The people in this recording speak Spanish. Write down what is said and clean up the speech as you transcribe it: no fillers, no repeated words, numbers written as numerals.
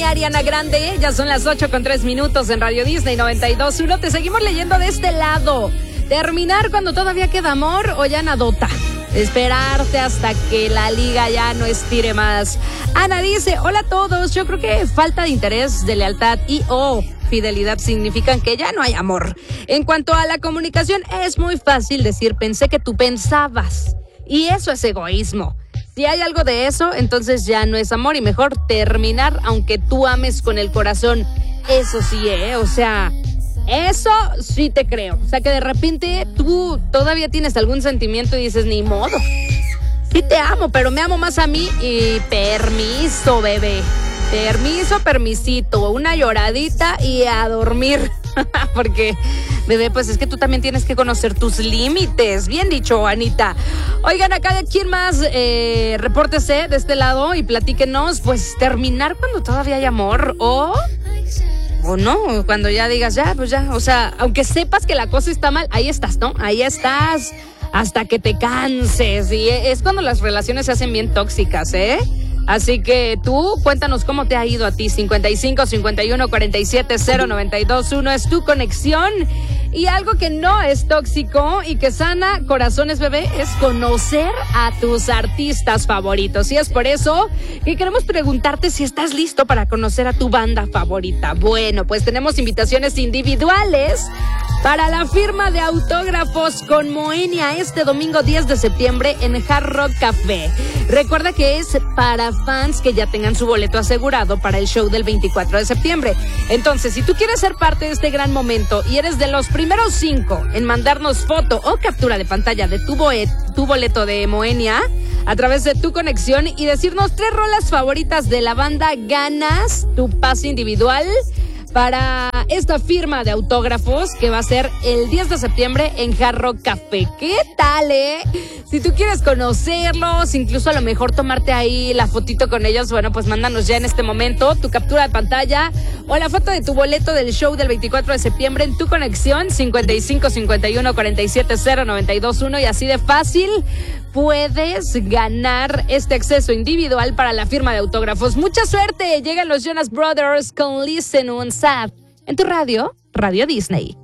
Ariana Grande. Ya son las 8:03 en Radio Disney 92.1. Te seguimos leyendo de este lado. ¿Terminar cuando todavía queda amor o ya nadota? Esperarte hasta que la liga ya no estire más. Ana dice, hola a todos, yo creo que falta de interés, de lealtad y fidelidad significan que ya no hay amor. En cuanto a la comunicación, es muy fácil decir pensé que tú pensabas. Y eso es egoísmo. Si hay algo de eso, entonces ya no es amor y mejor terminar aunque tú ames con el corazón. Eso sí, o sea, eso sí te creo. O sea, que de repente tú todavía tienes algún sentimiento y dices, ni modo. Sí te amo, pero me amo más a mí y permiso, bebé. Permiso, permisito, una lloradita y a dormir. Porque, bebé, pues es que tú también tienes que conocer tus límites. Bien dicho, Anita. Oigan, acá, ¿quién más? Repórtese de este lado y platíquenos, pues, terminar cuando todavía hay amor o no, cuando ya digas, ya, pues ya. O sea, aunque sepas que la cosa está mal, ahí estás, ¿no? Ahí estás hasta que te canses. Y es cuando las relaciones se hacen bien tóxicas, ¿eh? Así que tú, cuéntanos cómo te ha ido a ti. 55 51 47 092.1 es tu conexión. Y algo que no es tóxico y que sana corazones, bebé, es conocer a tus artistas favoritos. Y es por eso que queremos preguntarte si estás listo para conocer a tu banda favorita. Bueno, pues tenemos invitaciones individuales para la firma de autógrafos con Moenia este domingo 10 de septiembre en Hard Rock Café. Recuerda que es para fans que ya tengan su boleto asegurado para el show del 24 de septiembre. Entonces, si tú quieres ser parte de este gran momento y eres de los primeros 5 en mandarnos foto o captura de pantalla de tu boleto de Moenia a través de tu conexión y decirnos 3 rolas favoritas de la banda, ganas tu pase individual para esta firma de autógrafos que va a ser el 10 de septiembre en Hard Rock Café. ¿Qué tal, Si tú quieres conocerlos, incluso a lo mejor tomarte ahí la fotito con ellos, bueno, pues mándanos ya en este momento tu captura de pantalla o la foto de tu boleto del show del 24 de septiembre en tu conexión 55 51 47 092.1 y así de fácil puedes ganar este acceso individual para la firma de autógrafos. ¡Mucha suerte! Llegan los Jonas Brothers con Listen Unsad en tu radio, Radio Disney.